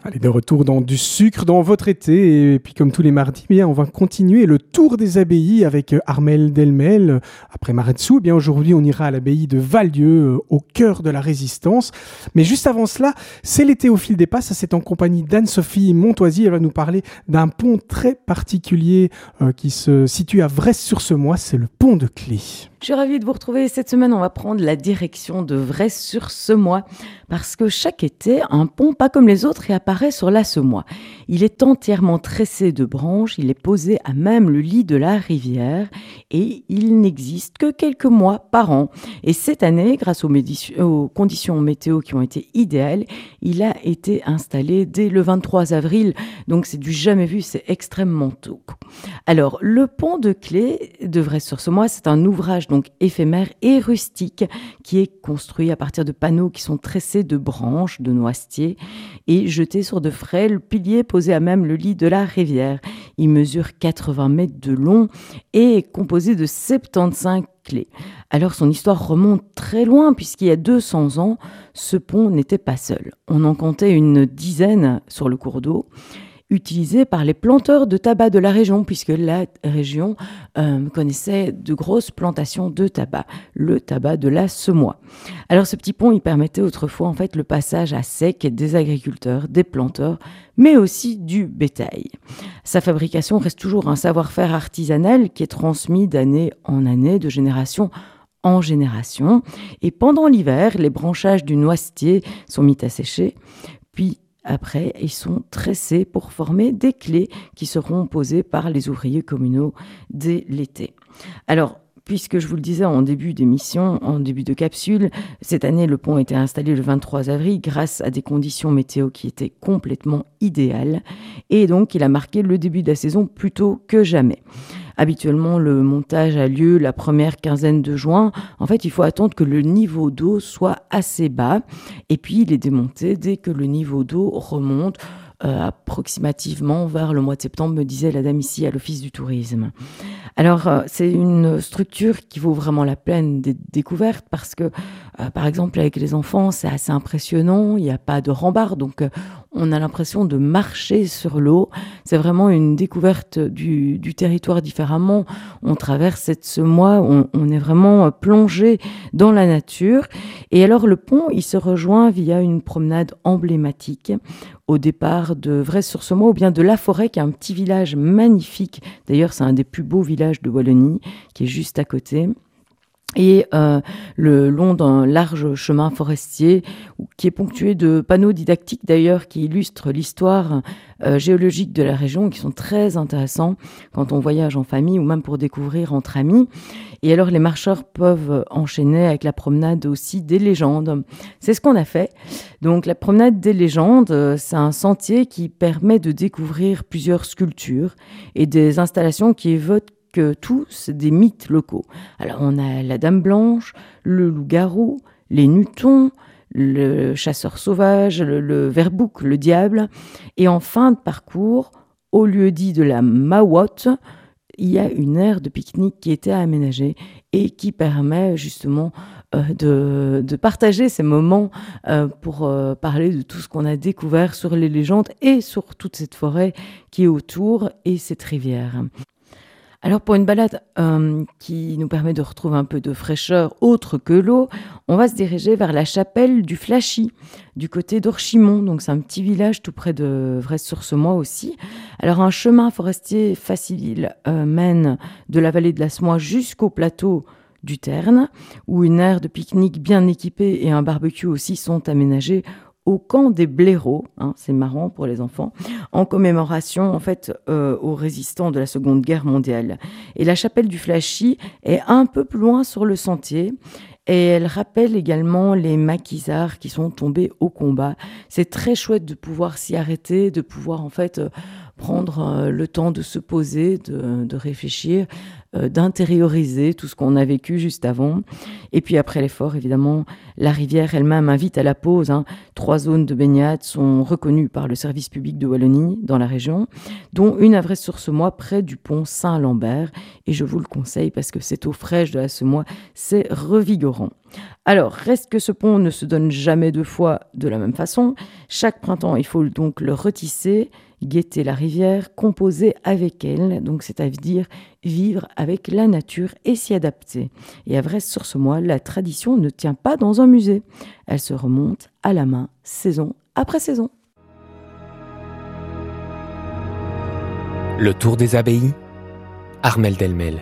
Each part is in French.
Allez, de retour dans du sucre dans votre été. Et puis, comme tous les mardis, on va continuer le tour des abbayes avec Armelle Delmel. Après Maretsu, aujourd'hui, on ira à l'abbaye de Vallieu, au cœur de la Résistance. Mais juste avant cela, c'est l'été au fil des pas. Ça, c'est en compagnie d'Anne-Sophie Montoisy. Elle va nous parler d'un pont très particulier qui se situe à Vresse-sur-Semois. C'est le pont de Clé. Je suis ravie de vous retrouver. Cette semaine, on va prendre la direction de Vresse-sur-Semois parce que chaque été, un pont pas comme les autres réapparaît sur la Semois. Il est entièrement tressé de branches, il est posé à même le lit de la rivière et il n'existe que quelques mois par an. Et cette année, grâce aux conditions météo qui ont été idéales, il a été installé dès le 23 avril. Donc c'est du jamais vu, c'est extrêmement tôt. Alors, le pont de Clé de Vresse-sur-Semois, c'est un ouvrage donc éphémère et rustique qui est construit à partir de panneaux qui sont tressés de branches de noisetiers et jetés sur de frêles piliers posés à même le lit de la rivière. Il mesure 80 mètres de long et est composé de 75 clés. Alors son histoire remonte très loin puisqu'il y a 200 ans, ce pont n'était pas seul. On en comptait une dizaine sur le cours d'eau, utilisé par les planteurs de tabac de la région, puisque la région connaissait de grosses plantations de tabac, le tabac de la Semois. Alors ce petit pont, il permettait autrefois en fait le passage à sec des agriculteurs, des planteurs, mais aussi du bétail. Sa fabrication reste toujours un savoir-faire artisanal qui est transmis d'année en année, de génération en génération. Et pendant l'hiver, les branchages du noisetier sont mis à sécher, puis après, ils sont tressés pour former des clés qui seront posées par les ouvriers communaux dès l'été. Alors, puisque je vous le disais en début d'émission, en début de capsule, cette année, le pont a été installé le 23 avril grâce à des conditions météo qui étaient complètement idéales. Et donc, il a marqué le début de la saison plus tôt que jamais. Habituellement, le montage a lieu la première quinzaine de juin. En fait, il faut attendre que le niveau d'eau soit assez bas. Et puis, il est démonté dès que le niveau d'eau remonte approximativement vers le mois de septembre, me disait la dame ici à l'Office du tourisme. Alors, c'est une structure qui vaut vraiment la peine d'être découverte parce que, par exemple, avec les enfants, c'est assez impressionnant. Il n'y a pas de rambarde, donc on a l'impression de marcher sur l'eau. C'est vraiment une découverte du territoire différemment. On traverse cette Semois, on est vraiment plongé dans la nature. Et alors, le pont, il se rejoint via une promenade emblématique au départ de Vresse-sur-Semois ou bien de La Forêt, qui est un petit village magnifique. D'ailleurs, c'est un des plus beaux villages de Wallonie, qui est juste à côté. Et le long d'un large chemin forestier qui est ponctué de panneaux didactiques d'ailleurs qui illustrent l'histoire géologique de la région, qui sont très intéressants quand on voyage en famille ou même pour découvrir entre amis. Et alors les marcheurs peuvent enchaîner avec la promenade aussi des légendes. C'est ce qu'on a fait. Donc la promenade des légendes, c'est un sentier qui permet de découvrir plusieurs sculptures et des installations qui évoquent tous des mythes locaux. Alors on a la Dame Blanche, le loup-garou, les Nutons, le chasseur sauvage, le Verbouc, le diable. Et en fin de parcours, au lieu-dit de la Mawotte, il y a une aire de pique-nique qui était aménagée et qui permet justement de partager ces moments pour parler de tout ce qu'on a découvert sur les légendes et sur toute cette forêt qui est autour et cette rivière. Alors pour une balade qui nous permet de retrouver un peu de fraîcheur autre que l'eau, on va se diriger vers la chapelle du Flachy, du côté d'Orchimont. Donc c'est un petit village tout près de Vresse-sur-Semois aussi. Alors un chemin forestier facile mène de la vallée de la Semois jusqu'au plateau du Terne, où une aire de pique-nique bien équipée et un barbecue aussi sont aménagés au camp des blaireaux, c'est marrant pour les enfants, en commémoration en fait aux résistants de la Seconde Guerre mondiale. Et la chapelle du Flachy est un peu plus loin sur le sentier et elle rappelle également les maquisards qui sont tombés au combat. C'est très chouette de pouvoir s'y arrêter, de pouvoir en fait prendre le temps de se poser, de réfléchir, d'intérioriser tout ce qu'on a vécu juste avant. Et puis après l'effort, évidemment, la rivière elle-même invite à la pause. 3 zones de baignade sont reconnues par le service public de Wallonie dans la région, dont une à Vresse-sur-Semois près du pont Saint-Lambert. Et je vous le conseille parce que cette eau fraîche de la Semois, c'est revigorant. Alors, reste que ce pont ne se donne jamais deux fois de la même façon. Chaque printemps, il faut donc le retisser, guetter la rivière, composer avec elle, donc c'est-à-dire vivre avec la nature et s'y adapter. Et à Vresse-sur-Semois, la tradition ne tient pas dans un musée. Elle se remonte à la main, saison après saison. Le tour des abbayes, Armelle Delmel.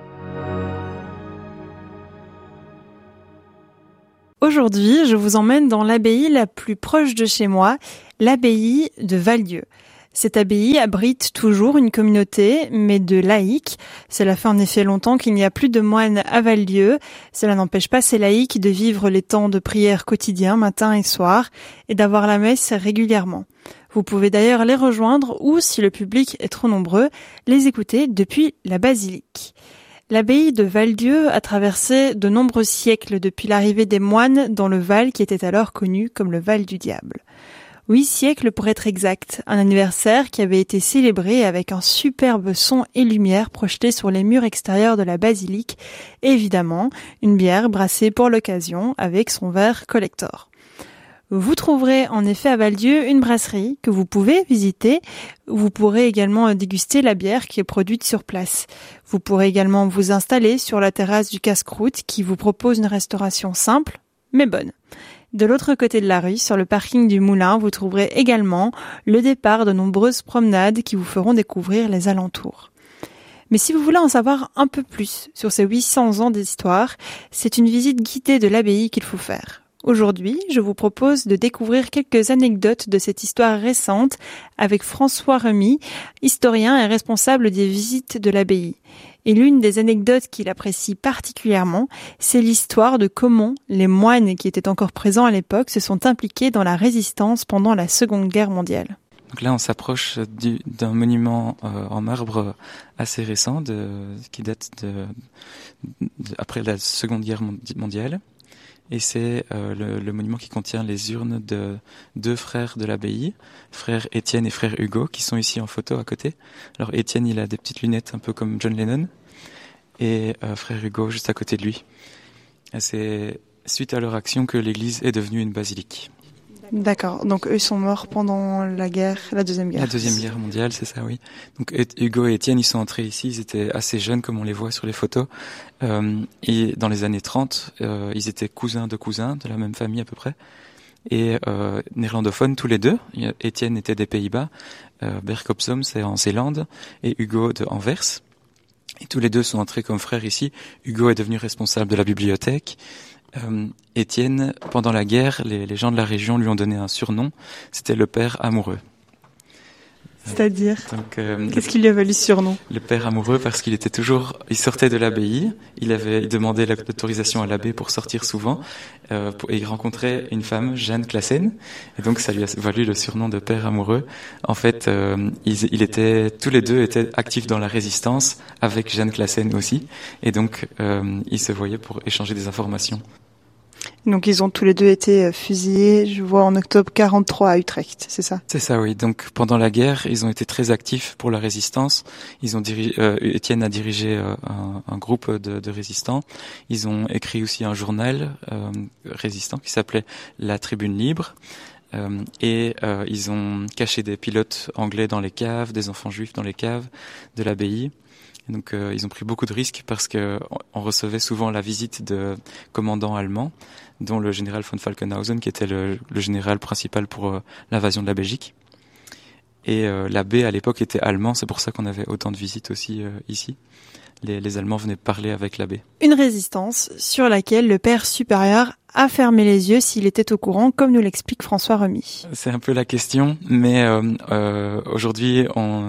Aujourd'hui, je vous emmène dans l'abbaye la plus proche de chez moi, l'abbaye de Val-Dieu. Cette abbaye abrite toujours une communauté, mais de laïcs. Cela fait en effet longtemps qu'il n'y a plus de moines à Val-Dieu. Cela n'empêche pas ces laïcs de vivre les temps de prière quotidiens, matin et soir, et d'avoir la messe régulièrement. Vous pouvez d'ailleurs les rejoindre ou, si le public est trop nombreux, les écouter depuis la basilique. L'abbaye de Val-Dieu a traversé de nombreux siècles depuis l'arrivée des moines dans le Val qui était alors connu comme le Val du Diable. 8 siècles pour être exact, un anniversaire qui avait été célébré avec un superbe son et lumière projetés sur les murs extérieurs de la basilique et évidemment une bière brassée pour l'occasion avec son verre collector. Vous trouverez en effet à Val-Dieu une brasserie que vous pouvez visiter. Vous pourrez également déguster la bière qui est produite sur place. Vous pourrez également vous installer sur la terrasse du Casse-Croûte qui vous propose une restauration simple mais bonne. De l'autre côté de la rue, sur le parking du Moulin, vous trouverez également le départ de nombreuses promenades qui vous feront découvrir les alentours. Mais si vous voulez en savoir un peu plus sur ces 800 ans d'histoire, c'est une visite guidée de l'abbaye qu'il faut faire. Aujourd'hui, je vous propose de découvrir quelques anecdotes de cette histoire récente avec François Remy, historien et responsable des visites de l'abbaye. Et l'une des anecdotes qu'il apprécie particulièrement, c'est l'histoire de comment les moines qui étaient encore présents à l'époque se sont impliqués dans la résistance pendant la Seconde Guerre mondiale. Donc là, on s'approche d'un monument en marbre assez récent qui date après la Seconde Guerre mondiale. Et c'est le monument qui contient les urnes de 2 frères de l'abbaye, frère Étienne et frère Hugo, qui sont ici en photo à côté. Alors Étienne, il a des petites lunettes un peu comme John Lennon, et frère Hugo juste à côté de lui. Et c'est suite à leur action que l'église est devenue une basilique. D'accord, donc eux sont morts pendant la Deuxième Guerre. La Deuxième Guerre mondiale, c'est ça, oui. Donc Hugo et Étienne, ils sont entrés ici, ils étaient assez jeunes comme on les voit sur les photos. Et dans les années 30, ils étaient cousins de la même famille à peu près. Et néerlandophones tous les deux. Étienne était des Pays-Bas, Berkopsom c'est en Zélande, et Hugo de Anvers. Et tous les deux sont entrés comme frères ici. Hugo est devenu responsable de la bibliothèque. Étienne, pendant la guerre, les gens de la région lui ont donné un surnom, c'était le père amoureux. C'est-à-dire qu'est-ce qu'il lui a valu ce surnom ? Le père amoureux parce qu'il sortait de l'abbaye, il demandait l'autorisation à l'abbé pour sortir souvent, et il rencontrait une femme, Jeanne Classen, et donc ça lui a valu le surnom de père amoureux. En fait, tous les deux étaient actifs dans la résistance, avec Jeanne Classen aussi, et donc ils se voyaient pour échanger des informations. Donc ils ont tous les deux été fusillés, je vois, en octobre 43 à Utrecht, c'est ça ? C'est ça, oui. Donc pendant la guerre, ils ont été très actifs pour la résistance. Étienne a dirigé un groupe de résistants. Ils ont écrit aussi un journal résistant qui s'appelait La Tribune Libre. Et ils ont caché des pilotes anglais dans les caves, des enfants juifs dans les caves de l'abbaye. Et donc ils ont pris beaucoup de risques parce que on recevait souvent la visite de commandants allemands, dont le général von Falkenhausen, qui était le général principal pour l'invasion de la Belgique. Et l'abbé à l'époque était allemand, c'est pour ça qu'on avait autant de visites aussi ici. Les Allemands venaient parler avec l'abbé. Une résistance sur laquelle le père supérieur a fermé les yeux s'il était au courant, comme nous l'explique François Remy. C'est un peu la question, mais aujourd'hui,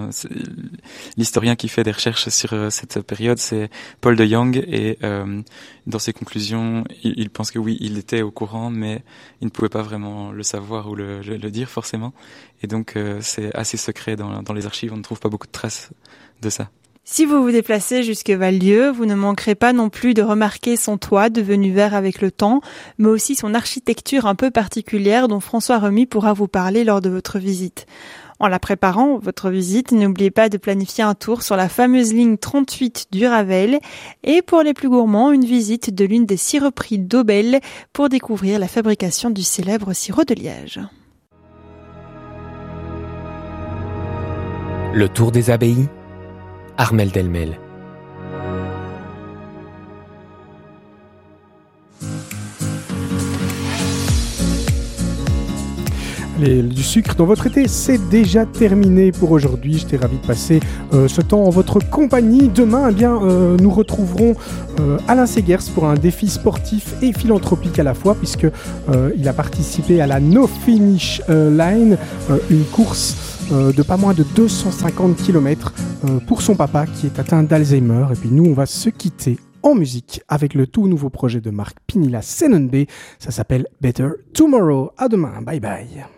l'historien qui fait des recherches sur cette période, c'est Paul de Jong, et dans ses conclusions, il pense que oui, il était au courant, mais il ne pouvait pas vraiment le savoir ou le dire forcément. Et donc, c'est assez secret dans les archives, on ne trouve pas beaucoup de traces de ça. Si vous vous déplacez jusque Val-Dieu, vous ne manquerez pas non plus de remarquer son toit devenu vert avec le temps, mais aussi son architecture un peu particulière dont François Remy pourra vous parler lors de votre visite. En la préparant, votre visite, n'oubliez pas de planifier un tour sur la fameuse ligne 38 du Ravel et pour les plus gourmands, une visite de l'une des siroperies d'Aubel pour découvrir la fabrication du célèbre sirop de liège. Le tour des abbayes, Armelle Delmel. Du sucre dans votre été, c'est déjà terminé pour aujourd'hui. J'étais ravi de passer ce temps en votre compagnie. Demain, nous retrouverons Alain Segers pour un défi sportif et philanthropique à la fois, puisque il a participé à la No Finish Line, une course de pas moins de 250 km pour son papa qui est atteint d'Alzheimer. Et puis nous, on va se quitter en musique avec le tout nouveau projet de Marc Pinilla Senonbe. Ça s'appelle Better Tomorrow. À demain. Bye bye.